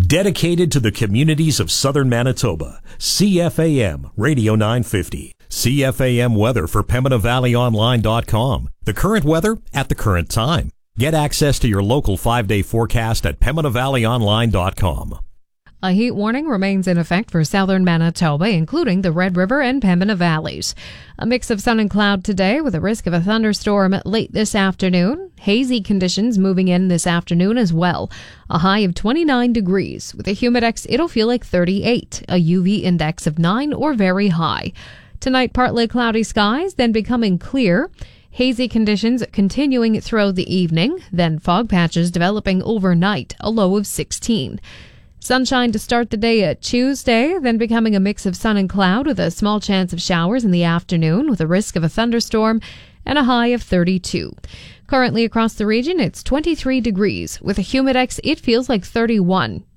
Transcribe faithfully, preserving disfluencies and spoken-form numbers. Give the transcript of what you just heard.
Dedicated to the communities of southern Manitoba, C F A M Radio nine fifty. C F A M weather for Pembina Valley Online dot com. The current weather at the current time. Get access to your local five-day forecast at Pembina Valley Online dot com. A heat warning remains in effect for southern Manitoba, including the Red River and Pembina Valleys. A mix of sun and cloud today with a risk of a thunderstorm late this afternoon. Hazy conditions moving in this afternoon as well. A high of twenty-nine degrees. With a humidex, it'll feel like thirty-eight. A U V index of nine or very high. Tonight, partly cloudy skies, then becoming clear. Hazy conditions continuing throughout the evening, then fog patches developing overnight, a low of sixteen. Sunshine to start the day at Tuesday, then becoming a mix of sun and cloud with a small chance of showers in the afternoon with a risk of a thunderstorm and a high of thirty-two. Currently across the region, it's twenty-three degrees. With a humidex, it feels like thirty-one.